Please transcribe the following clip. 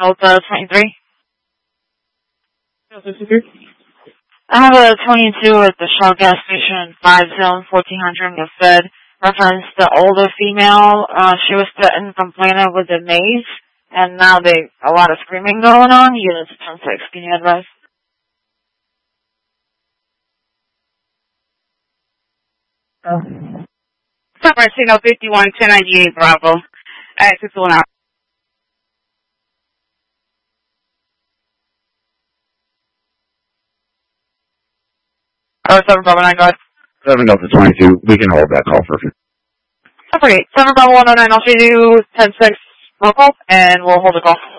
Delta 23. Delta 23. I have a 22 at the Shell gas station, 5 zone, 1400 with Fed. Reference the older female. She was threatened, complaining with the maze, and now a lot of screaming going on. Units 10-6, can you advise? San Martino 51, 1098 Bravo. Access 1 out. Oh, 7 Bravo 9, go ahead. 7 Delta 22, we can hold that call for a few. That's great. 7 Bravo 109, I'll show you 10-6 local, and we'll hold the call.